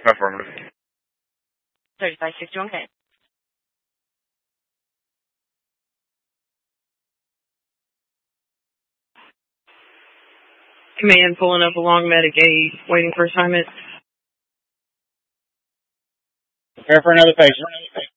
Affirmative. 3561K. Command pulling up along Medic 8, waiting for assignment. Prepare for another patient.